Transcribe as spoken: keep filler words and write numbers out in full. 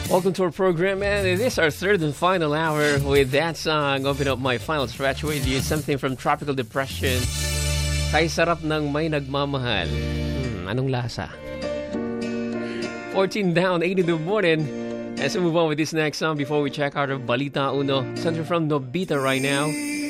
Welcome to our program, and it is our third and final hour with that song. Open up my final stretch with you. Something from Tropical Depression. Kay sarap ng may nagmamahal. Hmm, anong lasa? fourteen down, eight in the morning. As we move on with this next song before we check out our Balita Uno. Sent from Nobita right now.